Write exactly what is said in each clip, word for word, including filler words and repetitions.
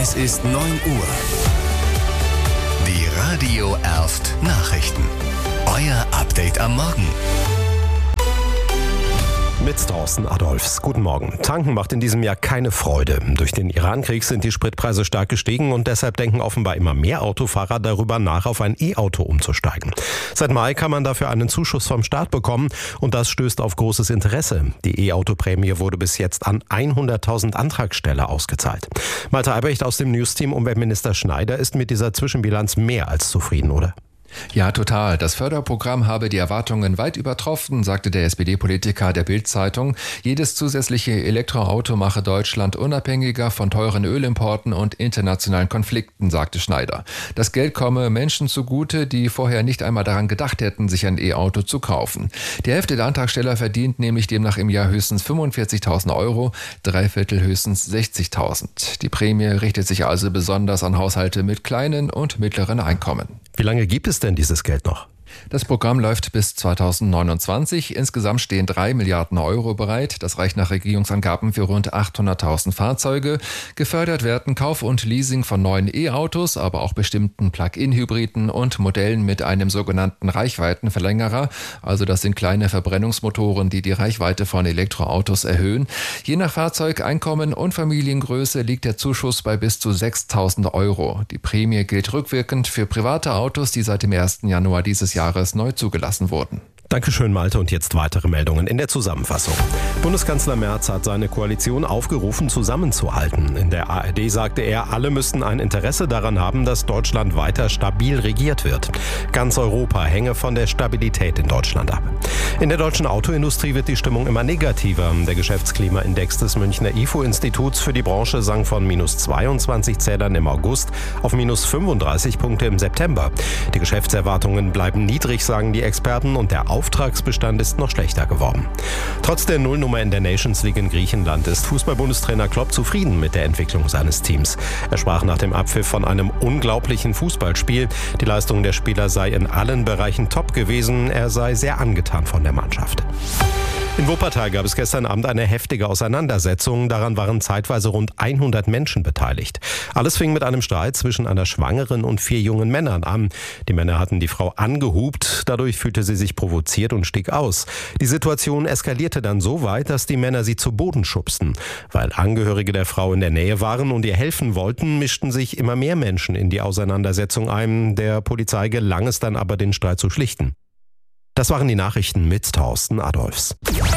Es ist neun Uhr. Die Radio Erft Nachrichten. Euer Update am Morgen. Mit Thorsten Adolfs. Guten Morgen. Tanken macht in diesem Jahr keine Freude. Durch den Iran-Krieg sind die Spritpreise stark gestiegen und deshalb denken offenbar immer mehr Autofahrer darüber nach, auf ein E-Auto umzusteigen. Seit Mai kann man dafür einen Zuschuss vom Staat bekommen und das stößt auf großes Interesse. Die E-Auto-Prämie wurde bis jetzt an hunderttausend Antragsteller ausgezahlt. Malte Albrecht aus dem News-Team Umweltminister Schneider ist mit dieser Zwischenbilanz mehr als zufrieden, oder? Ja, total. Das Förderprogramm habe die Erwartungen weit übertroffen, sagte der S P D-Politiker der Bild-Zeitung. Jedes zusätzliche Elektroauto mache Deutschland unabhängiger von teuren Ölimporten und internationalen Konflikten, sagte Schneider. Das Geld komme Menschen zugute, die vorher nicht einmal daran gedacht hätten, sich ein E-Auto zu kaufen. Die Hälfte der Antragsteller verdient nämlich demnach im Jahr höchstens fünfundvierzigtausend Euro, drei Viertel höchstens sechzigtausend. Die Prämie richtet sich also besonders an Haushalte mit kleinen und mittleren Einkommen. Wie lange gibt es denn dieses Geld noch? Das Programm läuft bis zweitausendneunundzwanzig. Insgesamt stehen drei Milliarden Euro bereit. Das reicht nach Regierungsangaben für rund achthunderttausend Fahrzeuge. Gefördert werden Kauf und Leasing von neuen E-Autos, aber auch bestimmten Plug-in-Hybriden und Modellen mit einem sogenannten Reichweitenverlängerer. Also das sind kleine Verbrennungsmotoren, die die Reichweite von Elektroautos erhöhen. Je nach Fahrzeugeinkommen und Familiengröße liegt der Zuschuss bei bis zu sechstausend Euro. Die Prämie gilt rückwirkend für private Autos, die seit dem ersten Januar dieses Jahres neu zugelassen wurden. Dankeschön, Malte. Und jetzt weitere Meldungen in der Zusammenfassung. Bundeskanzler Merz hat seine Koalition aufgerufen, zusammenzuhalten. In der A R D sagte er, alle müssten ein Interesse daran haben, dass Deutschland weiter stabil regiert wird. Ganz Europa hänge von der Stabilität in Deutschland ab. In der deutschen Autoindustrie wird die Stimmung immer negativer. Der Geschäftsklimaindex des Münchner I F O-Instituts für die Branche sank von minus zweiundzwanzig Zählern im August auf minus fünfunddreißig Punkte im September. Die Geschäftserwartungen bleiben niedrig, sagen die Experten, und der Auftragsbestand ist noch schlechter geworden. Trotz der Nullnummer in der Nations League in Griechenland ist Fußball-Bundestrainer Klopp zufrieden mit der Entwicklung seines Teams. Er sprach nach dem Abpfiff von einem unglaublichen Fußballspiel. Die Leistung der Spieler sei in allen Bereichen top gewesen. Er sei sehr angetan von der Mannschaft. In Wuppertal gab es gestern Abend eine heftige Auseinandersetzung. Daran waren zeitweise rund hundert Menschen beteiligt. Alles fing mit einem Streit zwischen einer Schwangeren und vier jungen Männern an. Die Männer hatten die Frau angehupt. Dadurch fühlte sie sich provoziert und stieg aus. Die Situation eskalierte dann so weit, dass die Männer sie zu Boden schubsten. Weil Angehörige der Frau in der Nähe waren und ihr helfen wollten, mischten sich immer mehr Menschen in die Auseinandersetzung ein. Der Polizei gelang es dann aber, den Streit zu schlichten. Das waren die Nachrichten mit Thorsten Adolfs.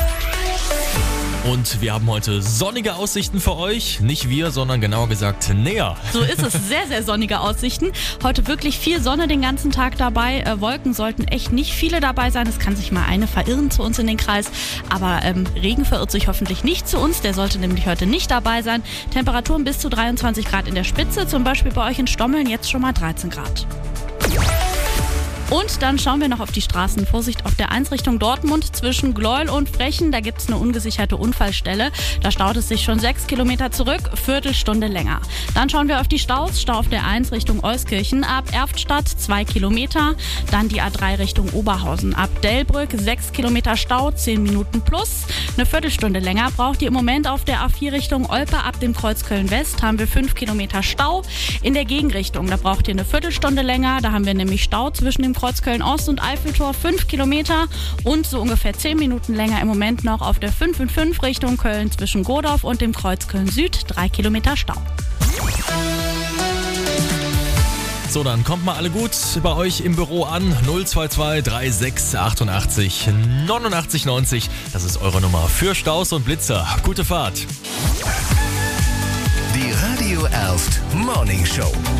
Und wir haben heute sonnige Aussichten für euch. Nicht wir, sondern genauer gesagt näher. So ist es. Sehr, sehr sonnige Aussichten. Heute wirklich viel Sonne den ganzen Tag dabei. Äh, Wolken sollten echt nicht viele dabei sein. Es kann sich mal eine verirren zu uns in den Kreis. Aber ähm, Regen verirrt sich hoffentlich nicht zu uns. Der sollte nämlich heute nicht dabei sein. Temperaturen bis zu dreiundzwanzig Grad in der Spitze. Zum Beispiel bei euch in Stommeln jetzt schon mal dreizehn Grad. Und dann schauen wir noch auf die Straßen. Vorsicht auf der eins Richtung Dortmund zwischen Gleuel und Frechen. Da gibt es eine ungesicherte Unfallstelle. Da staut es sich schon sechs Kilometer zurück, Viertelstunde länger. Dann schauen wir auf die Staus. Stau auf der eins Richtung Euskirchen ab Erftstadt, zwei Kilometer. Dann die A drei Richtung Oberhausen ab Delbrück, sechs Kilometer Stau, zehn Minuten plus. Eine Viertelstunde länger braucht ihr im Moment auf der A vier Richtung Olpe ab dem Kreuz Köln-West. Haben wir fünf Kilometer Stau. In der Gegenrichtung, da braucht ihr eine Viertelstunde länger. Da haben wir nämlich Stau zwischen dem Kreuz Köln-Ost und Eiffeltor fünf Kilometer und so ungefähr zehn Minuten länger im Moment noch auf der fünf in fünf Richtung Köln zwischen Godorf und dem Kreuz Köln-Süd, drei Kilometer Stau. So, dann kommt mal alle gut bei euch im Büro an. null zwei zwei drei sechs achtundachtzig neunundachtzig neunzig. Das ist eure Nummer für Staus und Blitzer. Gute Fahrt. Die Radio Erft Morning Show.